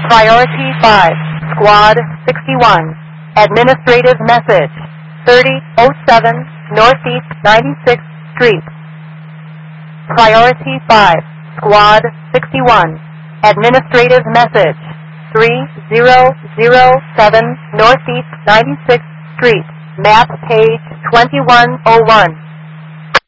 Priority 5, Squad 61. Administrative message, 3007 Northeast 96th Street. Priority 5, Squad 61. Administrative message, 3007 Northeast 96th Street. Map page 2101.